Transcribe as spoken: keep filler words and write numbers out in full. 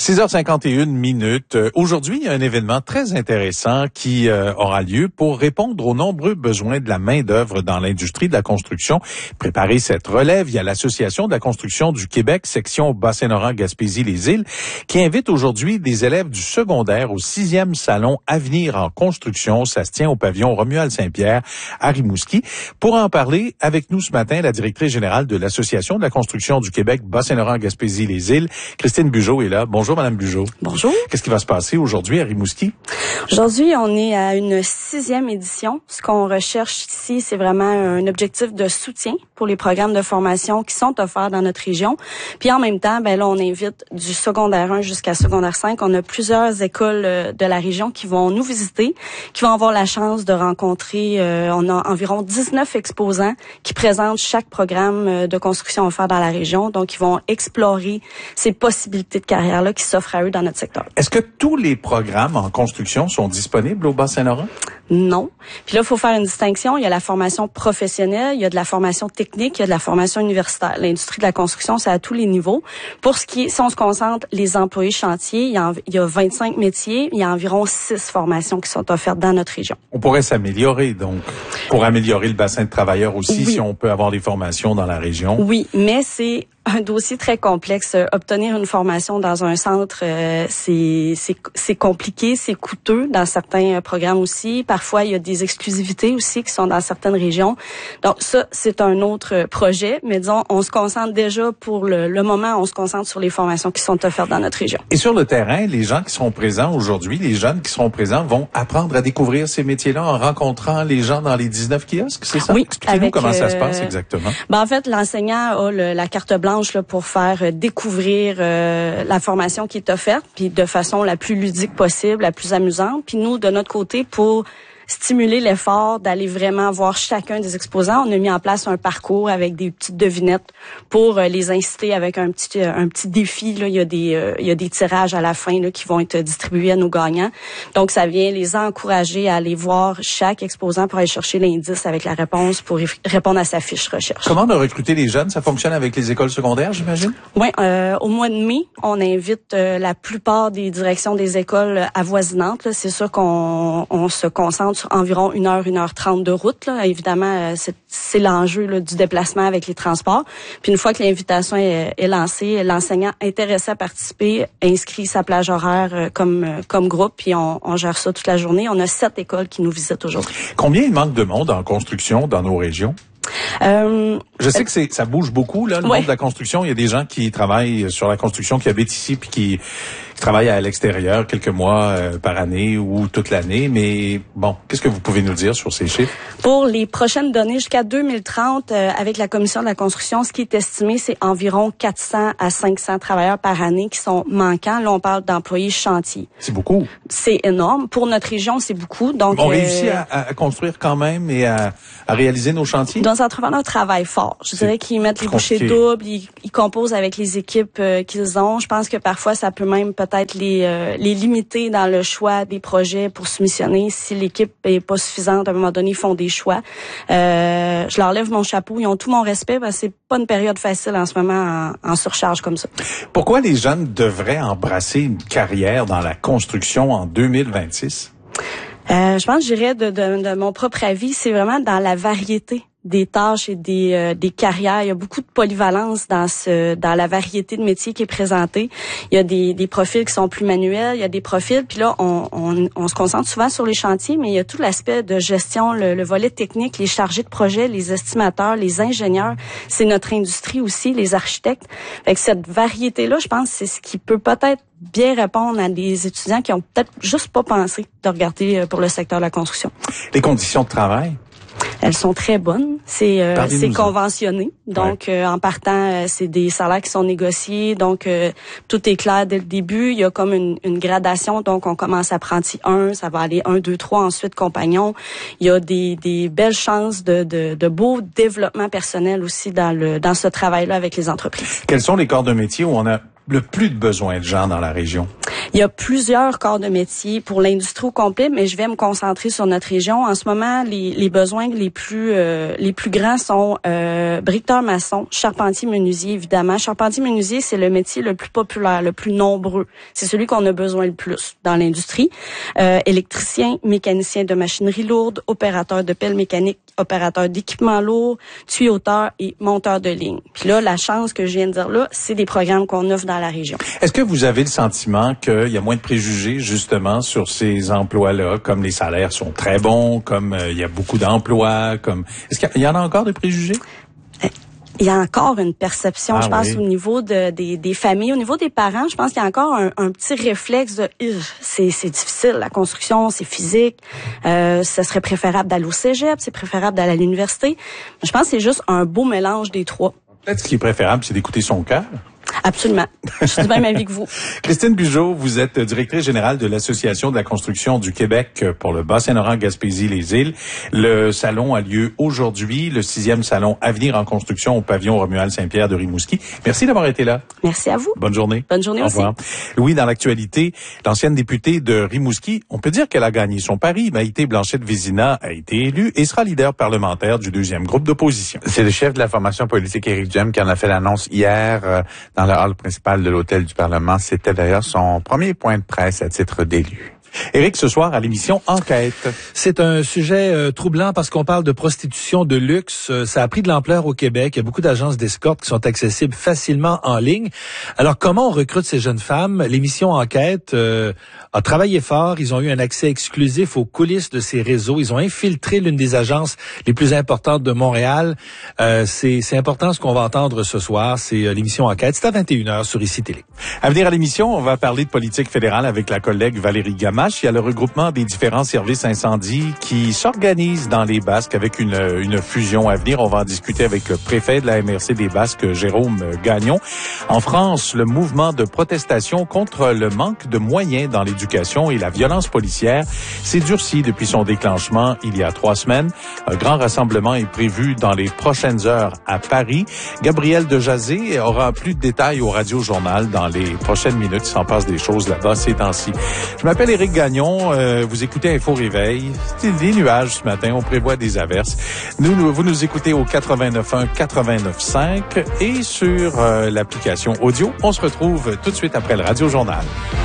six heures cinquante et une minutes. Aujourd'hui, il y a un événement très intéressant qui euh, aura lieu pour répondre aux nombreux besoins de la main-d'œuvre dans l'industrie de la construction. Préparer cette relève, il y a l'Association de la construction du Québec, section Bas-Saint-Laurent, Gaspésie, les îles, qui invite aujourd'hui des élèves du secondaire au sixième salon Avenir en construction. Ça se tient au pavillon Romuald-Saint-Pierre à Rimouski. Pour en parler avec nous ce matin, la directrice générale de l'Association de la construction du Québec, Bas-Saint-Laurent, Gaspésie, les îles, Christine Bugeaud est là. Bonjour, Madame Bugeaud. Bonjour. Qu'est-ce qui va se passer aujourd'hui à Rimouski? Aujourd'hui, on est à une sixième édition. Ce qu'on recherche ici, c'est vraiment un objectif de soutien pour les programmes de formation qui sont offerts dans notre région. Puis en même temps, ben là, on invite du secondaire un jusqu'à secondaire cinq. On a plusieurs écoles de la région qui vont nous visiter, qui vont avoir la chance de rencontrer, euh, on a environ dix-neuf exposants qui présentent chaque programme de construction offert dans la région. Donc, ils vont explorer ces possibilités de carrière-là qui s'offrent à eux dans notre secteur. Est-ce que tous les programmes en construction sont disponibles au Bas-Saint-Laurent? Non. Puis là, il faut faire une distinction. Il y a la formation professionnelle, il y a de la formation technique, il y a de la formation universitaire. L'industrie de la construction, c'est à tous les niveaux. Pour ce qui est, si on se concentre, les employés chantiers, il y a, il y a vingt-cinq métiers, il y a environ six formations qui sont offertes dans notre région. On pourrait s'améliorer, donc, pour améliorer le bassin de travailleurs aussi, oui. si on peut avoir des formations dans la région. Oui, mais c'est un dossier très complexe. Obtenir une formation dans un centre, euh, c'est, c'est, c'est compliqué, c'est coûteux dans certains programmes aussi. Parfois, il y a des exclusivités aussi qui sont dans certaines régions. Donc ça, c'est un autre projet. Mais disons, on se concentre déjà pour le, le moment, on se concentre sur les formations qui sont offertes dans notre région. Et sur le terrain, les gens qui seront présents aujourd'hui, les jeunes qui seront présents vont apprendre à découvrir ces métiers-là en rencontrant les gens dans les dix-neuf kiosques, c'est ça? Oui. Expliquez-nous avec, comment ça euh, se passe exactement. Ben en fait, l'enseignant a le, la carte blanche là, pour faire découvrir euh, la formation qui est offerte, puis de façon la plus ludique possible, la plus amusante. Puis nous, de notre côté, pour stimuler l'effort d'aller vraiment voir chacun des exposants, on a mis en place un parcours avec des petites devinettes pour euh, les inciter avec un petit euh, un petit défi. Là, il y a des euh, il y a des tirages à la fin là, qui vont être distribués à nos gagnants. Donc ça vient les encourager à aller voir chaque exposant pour aller chercher l'indice avec la réponse pour y répondre à sa fiche recherche. Comment de recruter les jeunes? Ça fonctionne avec les écoles secondaires, j'imagine? Oui, euh, au mois de mai, on invite euh, la plupart des directions des écoles avoisinantes. Là. C'est sûr qu'on on se concentre sur environ une heure, une heure trente de route. Là. Évidemment, c'est, c'est l'enjeu là, du déplacement avec les transports. Puis une fois que l'invitation est, est lancée, l'enseignant intéressé à participer inscrit sa plage horaire euh, comme euh, comme groupe, puis on, on gère ça toute la journée. On a sept écoles qui nous visitent aujourd'hui. Combien il manque de monde en construction dans nos régions? Euh, Je sais que c'est ça bouge beaucoup là, le ouais. monde de la construction. Il y a des gens qui travaillent sur la construction, qui habitent ici puis qui, qui travaillent à l'extérieur quelques mois euh, par année ou toute l'année. Mais bon, qu'est-ce que vous pouvez nous dire sur ces chiffres? Pour les prochaines données jusqu'à deux mille trente, euh, avec la Commission de la construction, ce qui est estimé, c'est environ quatre cents à cinq cents travailleurs par année qui sont manquants. Là, on parle d'employés chantiers. C'est beaucoup. C'est énorme. Pour notre région, c'est beaucoup. Donc, on euh, réussit à, à construire quand même et à, à réaliser nos chantiers? Nos entrepreneurs travaillent fort. Je dirais qu'ils mettent les bouchées doubles, ils, ils composent avec les équipes euh, qu'ils ont. Je pense que parfois, ça peut même peut-être les, euh, les limiter dans le choix des projets pour soumissionner. Si l'équipe est pas suffisante, à un moment donné, ils font des choix. Euh, je leur lève mon chapeau. Ils ont tout mon respect parce que c'est pas une période facile en ce moment en, en surcharge comme ça. Pourquoi les jeunes devraient embrasser une carrière dans la construction en deux mille vingt-six? Euh, je pense que j'irais de, de, de mon propre avis, c'est vraiment dans la variété des tâches et des euh, des carrières. Il y a beaucoup de polyvalence dans ce dans la variété de métiers qui est présentée. Il y a des des profils qui sont plus manuels, il y a des profils, puis là on on, on se concentre souvent sur les chantiers, mais il y a tout l'aspect de gestion, le, le volet technique, les chargés de projet, les estimateurs, les ingénieurs, c'est notre industrie aussi, les architectes. Fait que cette variété là, je pense c'est ce qui peut peut-être bien répondre à des étudiants qui ont peut-être juste pas pensé de regarder pour le secteur de la construction. Les conditions de travail? Elles sont très bonnes. C'est euh, c'est conventionné. Donc, ouais. euh, en partant, euh, c'est des salaires qui sont négociés. Donc, euh, tout est clair dès le début. Il y a comme une, une gradation. Donc, on commence apprenti un, ça va aller un, deux, trois, ensuite compagnon. Il y a des, des belles chances de, de, de beaux développements personnels aussi dans le dans ce travail-là avec les entreprises. Quels sont les corps de métier où on a le plus de besoin de gens dans la région? Il y a plusieurs corps de métier pour l'industrie au complet, mais je vais me concentrer sur notre région. En ce moment, les, les besoins les plus euh, les plus grands sont euh, briqueteur maçon, charpentier menuisier, évidemment. Charpentier menuisier, c'est le métier le plus populaire, le plus nombreux. C'est celui qu'on a besoin le plus dans l'industrie. Euh, électricien, mécanicien de machinerie lourde, opérateur de pelle mécanique, opérateur d'équipement lourd, tuyauteur et monteur de ligne. Puis là, la chance que je viens de dire là, c'est des programmes qu'on offre dans la région. Est-ce que vous avez le sentiment qu'il y a moins de préjugés justement sur ces emplois-là, comme les salaires sont très bons, comme euh, il y a beaucoup d'emplois, comme est-ce qu'il y en a encore des préjugés? Il y a encore une perception, ah, je pense, oui. au niveau de, des, des familles, au niveau des parents, je pense qu'il y a encore un, un petit réflexe de c'est, c'est difficile, la construction, c'est physique, euh, ce serait préférable d'aller au cégep, c'est préférable d'aller à l'université. Je pense que c'est juste un beau mélange des trois. Peut-être ce qui est préférable, c'est d'écouter son cœur. Absolument. Je suis du même avis que vous. Christine Bugeaud, vous êtes directrice générale de l'Association de la construction du Québec pour le Bas-Saint-Laurent, Gaspésie, les îles. Le salon a lieu aujourd'hui, le sixième salon Avenir en construction au pavillon Romuald Saint-Pierre de Rimouski. Merci d'avoir été là. Merci à vous. Bonne journée. Bonne journée Au aussi. revoir. Louis, dans l'actualité, l'ancienne députée de Rimouski, on peut dire qu'elle a gagné son pari. Maïté Blanchette-Vézina a été élue et sera leader parlementaire du deuxième groupe d'opposition. C'est le chef de la formation politique, Éric Duhem, qui en a fait l'annonce hier euh, dans le hall principal de l'hôtel du Parlement. C'était d'ailleurs son premier point de presse à titre d'élu. Éric, ce soir à l'émission Enquête. C'est un sujet euh, troublant parce qu'on parle de prostitution de luxe. Euh, ça a pris de l'ampleur au Québec. Il y a beaucoup d'agences d'escorte qui sont accessibles facilement en ligne. Alors, comment on recrute ces jeunes femmes? L'émission Enquête euh, a travaillé fort. Ils ont eu un accès exclusif aux coulisses de ces réseaux. Ils ont infiltré l'une des agences les plus importantes de Montréal. Euh, c'est, c'est important ce qu'on va entendre ce soir. C'est euh, l'émission Enquête. C'est à vingt et une heures sur ICI Télé. À venir à l'émission, on va parler de politique fédérale avec la collègue Valérie Gamache. Il y a le regroupement des différents services incendie qui s'organisent dans les Basques avec une, une fusion à venir. On va en discuter avec le préfet de la M R C des Basques, Jérôme Gagnon. En France, le mouvement de protestation contre le manque de moyens dans l'éducation et la violence policière s'est durci depuis son déclenchement il y a trois semaines. Un grand rassemblement est prévu dans les prochaines heures à Paris. Gabriel Dejazé aura plus de détails au Radio-Journal dans les prochaines minutes. Il s'en passe des choses là-bas ces temps-ci. Je m'appelle Éric Gagnon. Euh, vous écoutez Info Réveil. C'est des nuages ce matin. On prévoit des averses. Nous, nous vous nous écoutez au quatre-vingt-neuf un, quatre-vingt-neuf cinq et sur euh, l'application audio. On se retrouve tout de suite après le Radio-Journal.